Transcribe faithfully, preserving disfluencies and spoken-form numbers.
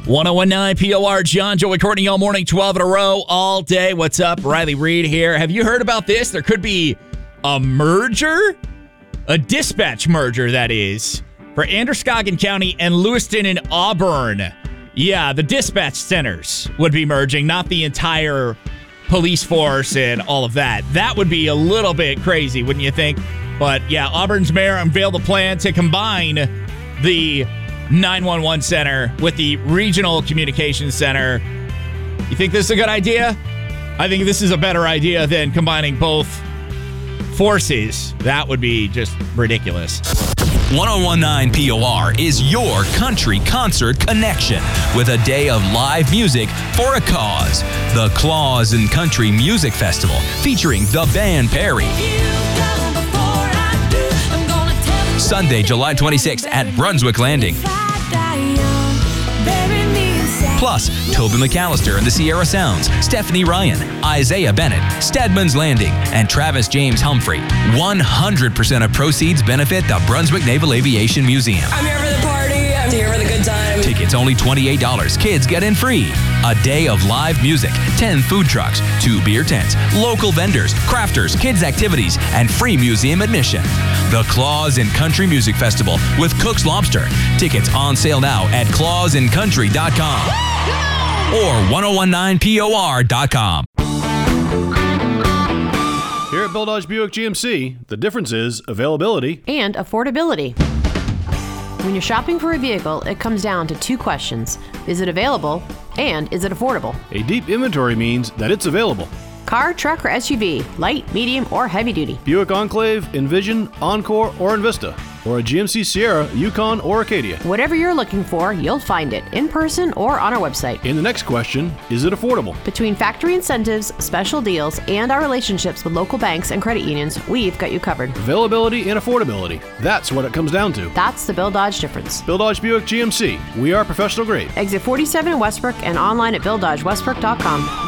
one oh one nine P O R, John, Joey, Courtney, all morning, twelve in a row, all day. What's up? Riley Reed here. Have you heard about this? There could be a merger? A dispatch merger, that is, for Androscoggin County and Lewiston and Auburn. Yeah, the dispatch centers would be merging, not the entire police force and all of that. That would be a little bit crazy, wouldn't you think? But yeah, Auburn's mayor unveiled a plan to combine the nine one one center with the regional communications center. You think this is a good idea? I think this is a better idea than combining both forces. That would be just ridiculous. ten nineteen P O R is your country concert connection with a day of live music for a cause. The Claus and Country Music Festival featuring the band Perry. Sunday, July twenty-sixth at Brunswick Landing. Plus, Toby McAllister and the Sierra Sounds, Stephanie Ryan, Isaiah Bennett, Stedman's Landing, and Travis James Humphrey. one hundred percent of proceeds benefit the Brunswick Naval Aviation Museum. I'm here for the party. I'm here for the good time. Tickets only twenty-eight dollars. Kids get in free. A day of live music, ten food trucks, two beer tents, local vendors, crafters, kids activities, and free museum admission. The Claus and Country Music Festival with Cook's Lobster. Tickets on sale now at claus and country dot com or ten nineteen P O R dot com. Here at Bill Dodge Buick G M C, the difference is availability and affordability. When you're shopping for a vehicle, it comes down to two questions. Is it available? And is it affordable? A deep inventory means that it's available. Car, truck, or S U V, light, medium, or heavy duty. Buick Enclave, Envision, Encore, or Envista. Or a G M C Sierra, Yukon, or Acadia. Whatever you're looking for, you'll find it in person or on our website. In the next question, is it affordable? Between factory incentives, special deals, and our relationships with local banks and credit unions, we've got you covered. Availability and affordability. That's what it comes down to. That's the Bill Dodge difference. Bill Dodge Buick G M C. We are professional grade. Exit forty-seven in Westbrook and online at bill dodge westbrook dot com.